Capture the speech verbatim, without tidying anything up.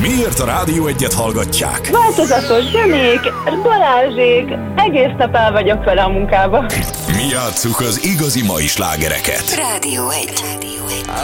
Miért a Rádió Egyet hallgatják? Változatos zenék, Balázsék, egész nap el vagyok vele a munkába. Mi játsszuk az igazi mai slágereket. Rádió egy.